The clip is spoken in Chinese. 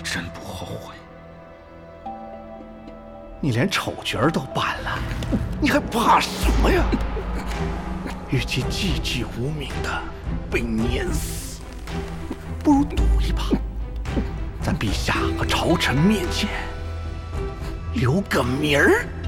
真不后悔。 你连丑角都办了，你还怕什么呀？与其寂寂无名的被碾死，不如赌一把，在陛下和朝臣面前留个名儿。